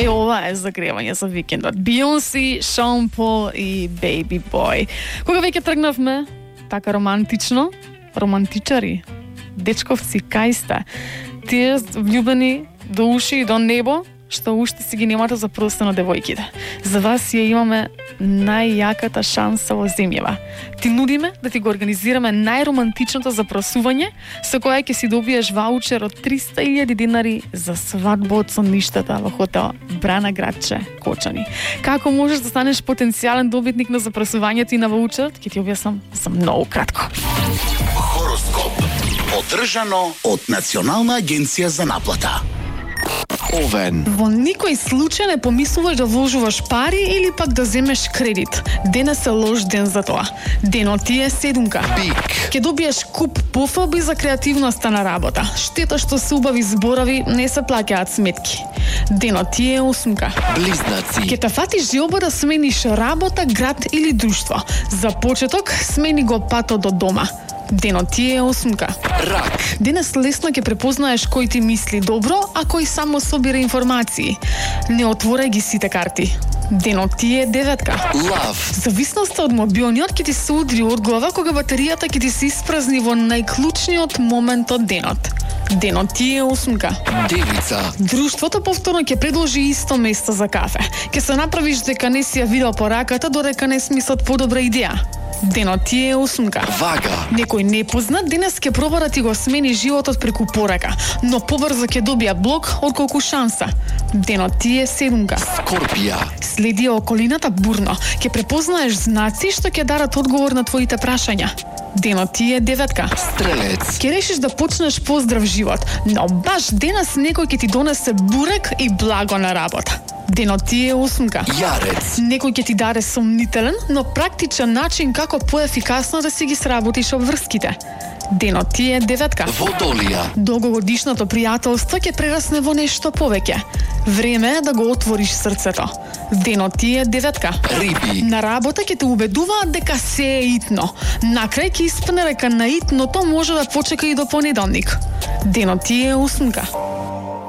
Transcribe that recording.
Ова е загревање за викендот. Бейонсе, Шон Пол и Baby Boy. Кога веќе тргнавме така романтичари, дечковци, кај сте? Тие влюбени до уши и до небо, што уште си ги немате за простено девојките. За вас ја имаме најјаката шанса во земјава. Ти нудиме да ти го организираме најромантичното запросување, со која ќе си добиеш ваучер од 300.000 динари за свадба од сонништата во хотел Брана Градче, Кочани. Како можеш да станеш потенцијален добитник на запросувањето и на ваучерот, ќе ти објаснам за многу кратко. Хороскоп. Одржано од Национална агенција за наплата. Овен. Во никој случај не помислуваш да вложуваш пари или пак да земеш кредит. Денес е лош ден за тоа. Денот ти е седумка. Бик. Ке добиеш куп пофалби за креативноста на работа. Штета што се убави зборови не се плаќаат сметки. Денот ти е осумка. Близнаци. Ке те фати желба да смениш работа, град или друштво. За почеток смени го патот до дома. Денот ти е осумка. Рак. Денес лесно ќе препознаеш кој ти мисли добро, а кој само собира информации. Не отворај ги сите карти. Денот ти е деветка. Лав. Зависноста од мобилниот ќе ти се удри од глава кога батеријата ќе ти се испразни во најклучниот момент од денот. Денот ти е осумка. Девица. Друштвото повторно ќе предложи исто место за кафе. Ќе се направиш дека не си ја видел пораката, додека не смислат подобра идеја. Денот ти е осумка. Вага. Некој непознат денес ќе проба да ти го смени животот преку порака, но побрзо ќе добија блок отколку шанса. Денот ти е седумка. Скорпија. Следи околината бурно, ќе препознаеш знаци што ќе дадат одговор на твоите прашања. Денот ти е деветка. Стрелец. Ќе решиш да почнеш поздрав живот, но баш денес некој ќе ти донесе бурек и благо на работа. Денот ти е осумка. Јарец. Некој ќе ти даде сомнителен, но практичен начин како поефикасно да си ги сработиш обврските. Денот ти е деветка. Водолија. Долгогодишното пријателство ќе прерасне во нешто повеќе. Време е да го отвориш срцето. Денот ти е деветка. Риби. На работа ќе те убедуваат дека се е итно. Накрај ќе испне дека на итното може да почека и до понеделник. Денот ти е осумка.